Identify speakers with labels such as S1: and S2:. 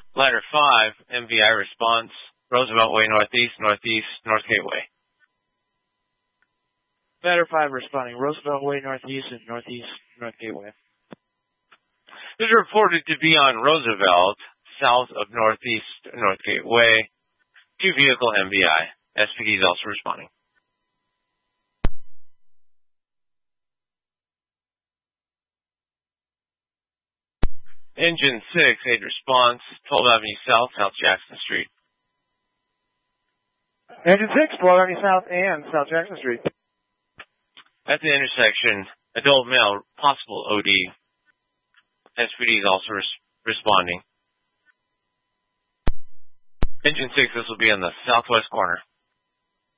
S1: Ladder 5, MVI response, Roosevelt Way Northeast, Northeast, North Gateway.
S2: Ladder 5 responding, Roosevelt Way Northeast and Northeast, North Gateway.
S1: This is reported to be on Roosevelt, south of Northeast, North Gateway. 2-vehicle MVI. SPD is also responding. Engine 6, 8 response, 12th Avenue South, South Jackson Street.
S2: Engine 6, 12th Avenue South and South Jackson Street.
S1: At the intersection, adult male, possible OD. SPD is also responding. Engine 6, this will be on the southwest corner.